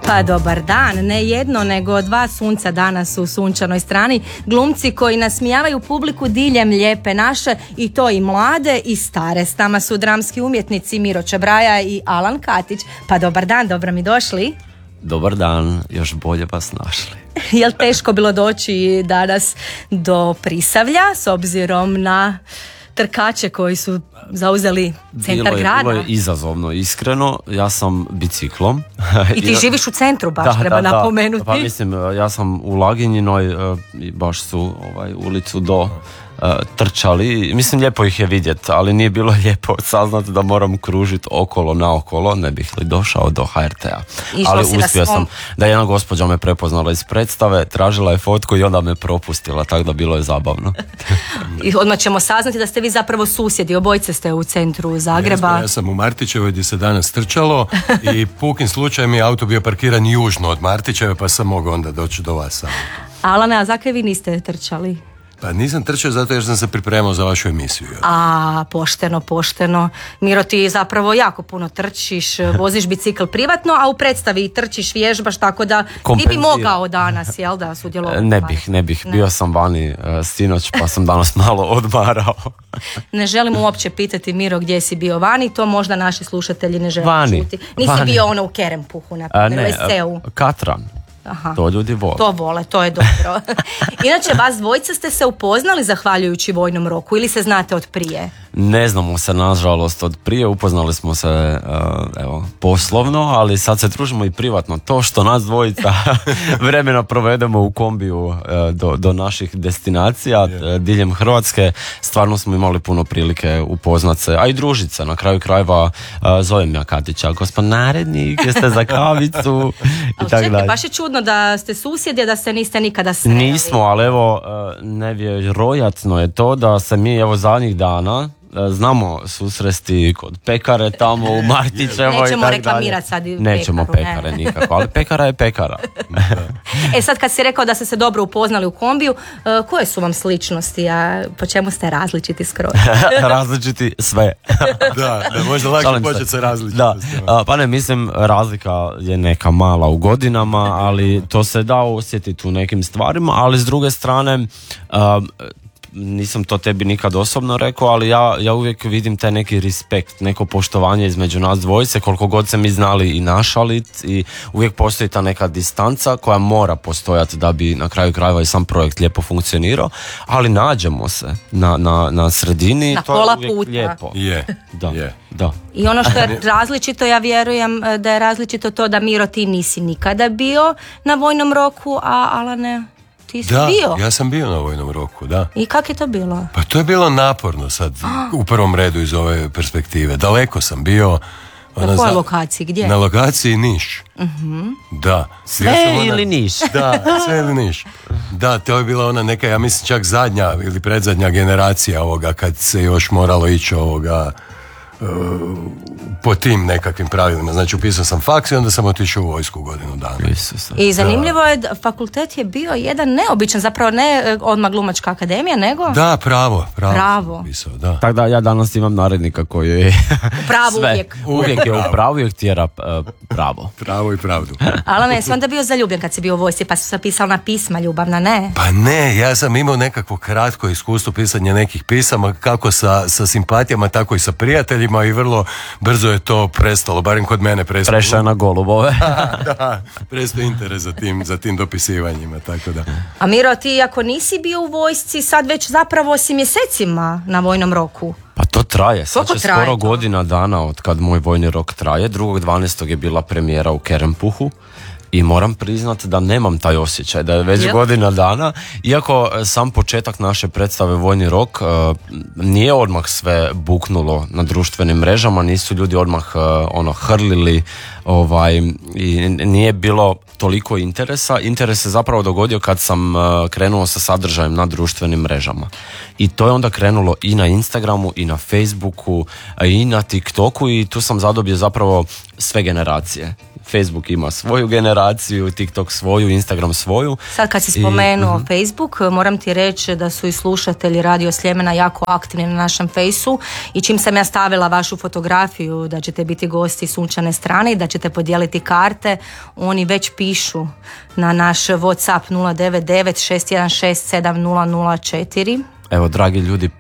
Pa dobar dan, ne jedno nego dva sunca danas u sunčanoj strani. Glumci koji nasmijavaju publiku diljem lijepe naše, i to i mlade i stare. S nama su dramski umjetnici Miro Čabraja i Alan Katić. Pa dobar dan, dobro mi došli. Dobar dan, još bolje vas našli. Jel teško bilo doći danas do Prisavlja s obzirom na trkače koji su zauzeli centar grada? Bilo je izazovno, iskreno. Ja sam biciklom. I ti živiš u centru, baš treba napomenuti. Pa mislim, ja sam u Laginjinoj, baš su ulicu do trčali. Mislim, lijepo ih je vidjeti, ali nije bilo lijepo saznati da moram kružiti okolo naokolo, ne bih li došao do HRT-a. Ali uspio sam da jedna gospođa me prepoznala iz predstave, tražila je fotku i onda me propustila, tako da bilo je zabavno. I odmah ćemo saznati da ste vi zapravo susjedi, obojice ste u centru Zagreba. Ja sam u Martićevoj gdje se danas trčalo i pukim slučajem je auto bio parkiran južno od Martićeve, pa sam mogao onda doći do vas. Alane, a zakaj vi niste trčali? Pa nisam trčao zato jer sam se pripremao za vašu emisiju. A, pošteno. Miro, ti zapravo jako puno trčiš, voziš bicikl privatno, a u predstavi trčiš, vježbaš, tako da ti bi mogao danas, jel da, sudjelovati? Ne bih. Bio sam vani sinoć, pa sam danas malo odmarao. Ne želim uopće pitati, Miro, gdje si bio vani, to možda naši slušatelji ne žele čuti. Nisi bio ono u Kerempuhu, na primjer, u SC-u. Katran. Aha. To ljudi vole. To vole, to je dobro. Inače, vas dvojica ste se upoznali zahvaljujući Vojnom roku ili se znate od prije? Ne znamo se, nažalost, od prije. Upoznali smo se poslovno, ali sad se družimo i privatno. To što nas dvojica vremena provedemo u kombiju do naših destinacija diljem Hrvatske, stvarno smo imali puno prilike upoznat se, a i družit se. Na kraju krajeva zovem ja Katića, gospod narednik, jeste za kavicu i tako dalje. Baš je čudno da ste susjedi, da se niste nikada sreli. Nismo, ali evo, nevjerojatno je to da se mi zadnjih dana znamo susresti kod pekare tamo u Martićevoj. Nećemo reklamirati sad i nećemo pekare nikako, ali pekara je pekara. Sad kad si rekao da ste se dobro upoznali u kombiju, koje su vam sličnosti, a po čemu ste različiti skroz? Različiti sve. Da, možda lakše početi sa različitostima. Pa ne, mislim, razlika je neka mala u godinama, ali to se da osjetiti u nekim stvarima, ali s druge strane, nisam to tebi nikad osobno rekao, ali ja uvijek vidim taj neki respekt, neko poštovanje između nas dvojice, koliko god se mi znali i našalit, i uvijek postoji ta neka distanca koja mora postojati da bi na kraju krajeva i sam projekt lijepo funkcionirao, ali nađemo se na sredini, na to je uvijek puta. lijepo. Da. I ono što je različito, ja vjerujem da je različito to da, Miro, ti nisi nikada bio na Vojnom roku, a Alane, ti si bio? Da, ja sam bio na Vojnom roku, da. I kako je to bilo? Pa to je bilo naporno sad, u prvom redu iz ove perspektive. Daleko sam bio. Na kojoj lokaciji, gdje? Na lokaciji Niš. Da. Sve ili Niš? Da, sve ili Niš. Da, to je bila ona neka, ja mislim čak zadnja ili predzadnja generacija ovoga, kad se još moralo ići po tim nekakvim pravilima. Znači, upisao sam faks i onda sam otišao u vojsku godinu dana. I zanimljivo je, fakultet je bio jedan neobičan, zapravo ne odmah Glumačka akademija, nego... Da, pravo. Upisao, da. Tako da ja danas imam narednika koji je... U pravu uvijek je u pravu, uvijek tjera pravo. Pravo i pravdu. Alane, sam onda bio zaljubljen kad si bio u vojsci, pa su se pisala pisma ljubavna, ne? Pa ne, ja sam imao nekakvo kratko iskustvo pisanja nekih pisama, kako sa simpatijama, tako i sa prijateljima, i vrlo brzo je to prestalo, barem kod mene prestalo. Prešao na golubove. Da, prestao interes za tim dopisivanjima, tako da. A Miro, ti ako nisi bio u vojsci, sad već zapravo si mjesecima na Vojnom roku. Pa to traje, sad će traje skoro to? Godina dana od kad moj vojni rok traje. 2.12. je bila premijera u Kerempuhu. I moram priznati da nemam taj osjećaj, da je već godina dana, iako sam početak naše predstave Vojni rok nije odmah sve buknulo na društvenim mrežama, nisu ljudi odmah hrlili i nije bilo toliko interesa. Interes se zapravo dogodio kad sam krenuo sa sadržajem na društvenim mrežama. I to je onda krenulo i na Instagramu, i na Facebooku, i na TikToku, i tu sam zadobio zapravo sve generacije. Facebook ima svoju generaciju, TikTok svoju, Instagram svoju. Sad kad si spomenuo Facebook, moram ti reći da su i slušatelji Radio Sljemena jako aktivni na našem Fejsu i čim sam ja stavila vašu fotografiju da ćete biti gosti Sunčane strane i da ćete podijeliti karte, oni već pišu na naš WhatsApp 099 616 7004. Evo, dragi ljudi,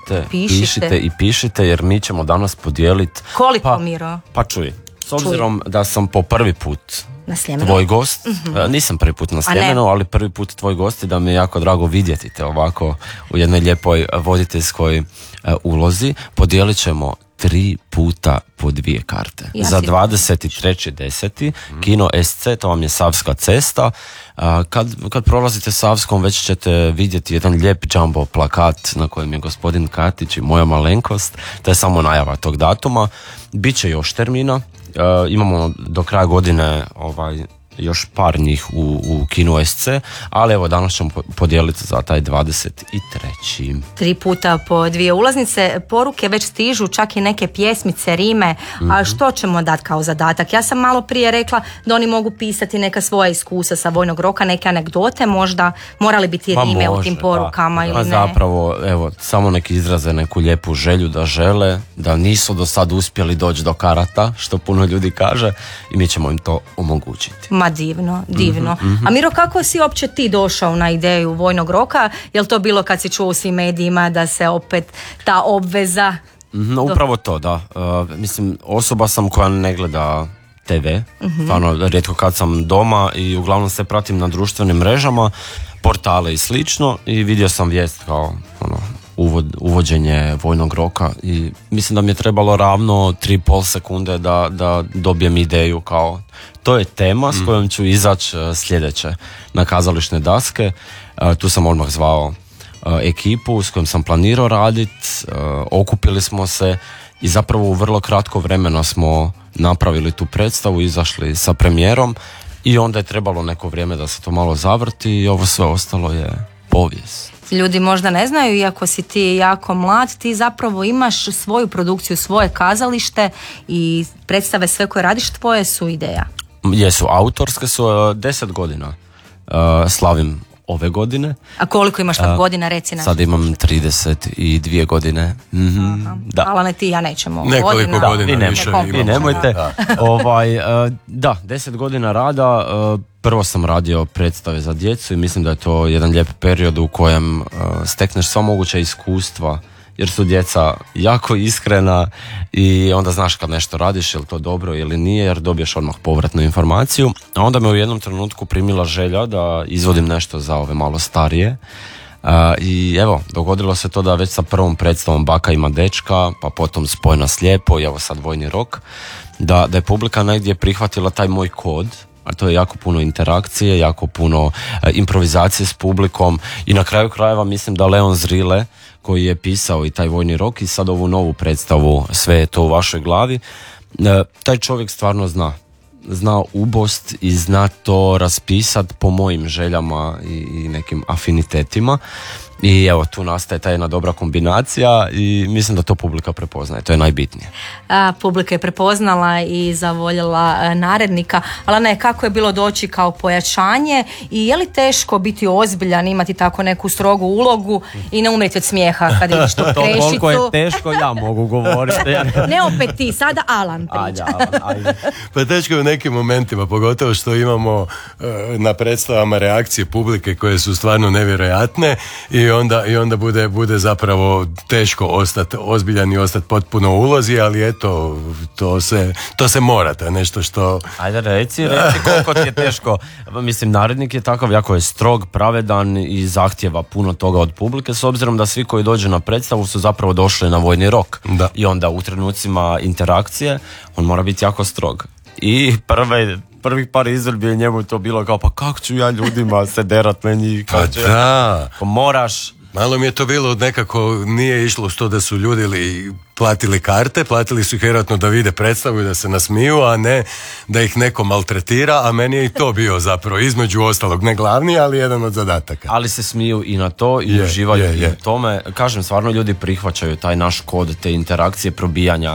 pišite jer mi ćemo danas podijeliti... Koliko, Miro? Pa čuj, s obzirom da sam po prvi put tvoj gost, nisam prvi put na Sljemenu, ali prvi put tvoj gost i da mi je jako drago vidjeti te ovako u jednoj lijepoj voditeljskoj ulozi, podijelit ćemo 3 puta po 2 karte. Za 23.10. Kino SC, to vam je Savska cesta. Kad prolazite Savskom već ćete vidjeti jedan lijep jumbo plakat na kojem je gospodin Katić i moja malenkost. To je samo najava tog datuma. Biće još termina. Imamo do kraja godine još par njih u Kinu SC, ali evo danas ćemo podijeliti za taj 23. 3 puta po 2 ulaznice, poruke već stižu, čak i neke pjesmice, rime, a što ćemo dati kao zadatak? Ja sam malo prije rekla da oni mogu pisati neka svoja iskustva sa vojnog roka, neke anegdote, možda morali biti rime u tim porukama ili ne? Zapravo, evo, samo neki izraze neku lijepu želju da žele, da nisu do sad uspjeli doći do karata, što puno ljudi kaže, i mi ćemo im to omogućiti. Divno. A Miro, kako si uopće ti došao na ideju vojnog roka? Je li to bilo kad si čuo u svim medijima da se opet ta obveza... Upravo to, da. Mislim, osoba sam koja ne gleda TV, stvarno rijetko kad sam doma i uglavnom se pratim na društvenim mrežama, portale i slično, i vidio sam vijest kao uvođenje vojnog roka i mislim da mi je trebalo ravno 3,5 sekunde da dobijem ideju kao to je tema s kojom ću izaći sljedeće na kazališne daske. Tu sam odmah zvao ekipu s kojom sam planirao raditi, okupili smo se i zapravo u vrlo kratko vremena smo napravili tu predstavu, izašli sa premijerom i onda je trebalo neko vrijeme da se to malo zavrti i ovo sve ostalo je povijest. Ljudi možda ne znaju, iako si ti jako mlad, ti zapravo imaš svoju produkciju, svoje kazalište i predstave sve koje radiš, tvoje su ideja. Jesu, autorske su 10 godina. Slavim ove godine. A koliko imaš sad godina, reci nam? Sad imam 32 godine. Da. Alane, ti ja nećemo. Nekoliko godina više imamo. Vi nemojte. Da, 10 godina rada. Prvo sam radio predstave za djecu i mislim da je to jedan lijep period u kojem stekneš sva moguća iskustva, jer su djeca jako iskrena i onda znaš kad nešto radiš je li to dobro ili nije, jer dobiješ odmah povratnu informaciju. A onda me u jednom trenutku primila želja da izvodim nešto za ove malo starije. I evo, dogodilo se to da već sa prvom predstavom Baka ima dečka, pa potom Spoj na slijepo i evo sad Vojni rok, da je publika negdje prihvatila taj moj kod, a to je jako puno interakcije, jako puno improvizacije s publikom i na kraju krajeva mislim da Leon Zrile, koji je pisao i taj Vojni rok i sad ovu novu predstavu Sve je to u vašoj glavi, taj čovjek stvarno zna ubost i zna to raspisat po mojim željama i nekim afinitetima. I evo, tu nastaje ta jedna dobra kombinacija i mislim da to publika prepoznaje, to je najbitnije. Publika je prepoznala i zavoljela narednika, ali ne, kako je bilo doći kao pojačanje i je li teško biti ozbiljan, imati tako neku strogu ulogu i ne umreti od smijeha kad vidiš tu krešicu? To koliko je teško, ja mogu govoriti. Ne opet ti, sada Alan priča. Pa teško je u nekim momentima, pogotovo što imamo na predstavama reakcije publike koje su stvarno nevjerojatne i onda bude zapravo teško ostati ozbiljan i ostati potpuno u ulozi, ali eto, to se mora, to je nešto što... Ajde, reci koliko ti je teško. Mislim, narednik je takav, jako je strog, pravedan i zahtjeva puno toga od publike, s obzirom da svi koji dođu na predstavu su zapravo došli na Vojni rok. Da. I onda u trenucima interakcije on mora biti jako strog. I prvih par izvedbi je njemu to bilo kao, pa kako ću ja ljudima se derat na njih? Pa da. Moraš. Malo mi je to bilo nekako, nije išlo s to da su ljudi platili karte, platili su ih vjerojatno da vide predstavu i da se nasmiju, a ne da ih neko maltretira, a meni je i to bio zapravo između ostalog, ne glavni, ali jedan od zadataka. Ali se smiju i na to i uživaju i na tome. Kažem, stvarno ljudi prihvaćaju taj naš kod, te interakcije, probijanja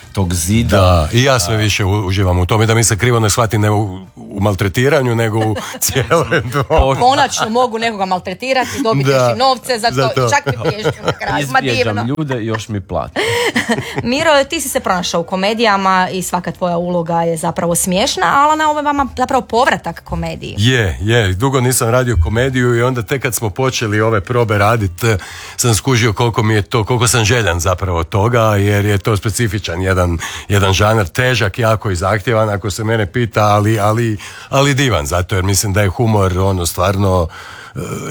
tog zida. Da, i ja sve više uživam u tome, da mi se krivo ne shvati ne u maltretiranju, nego u cijelom Konačno mogu nekoga maltretirati, dobiti još i novce za to i čak mi pješću na kraju. Izbjeđam ljude i još mi plati. Miro, ti si se pronašao u komedijama i svaka tvoja uloga je zapravo smiješna, ali na ovo je vama zapravo povratak komediji. Je, dugo nisam radio komediju i onda tek kad smo počeli ove probe raditi sam skužio koliko sam željan zapravo toga, jer je to specifičan jedan žanr, težak, jako i zahtjevan ako se mene pita, ali divan, zato jer mislim da je humor stvarno